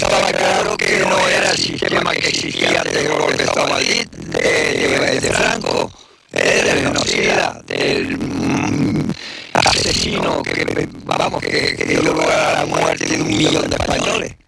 estaba claro que no era el sistema que existía antes del golpe de Estado de Franco, del genocida, del asesino que dio lugar a la muerte de 1 millón de españoles.